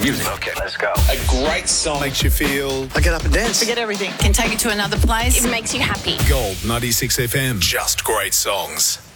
Music. Okay, let's go. A great song. Makes you feel. I get up and dance. Forget everything. Can take you to another place. It makes you happy. Gold 96 FM. Just great songs.